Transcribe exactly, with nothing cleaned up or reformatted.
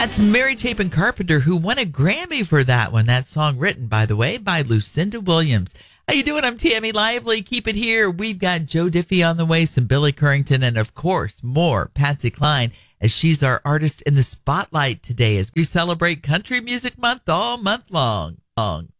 That's Mary Chapin Carpenter, who won a Grammy for that one. That song written, by the way, by Lucinda Williams. How you doing? I'm Tammy Lively. Keep it here. We've got Joe Diffie on the way, some Billy Currington, and of course, more Patsy Cline, as she's our artist in the spotlight today as we celebrate Country Music Month all month long. long.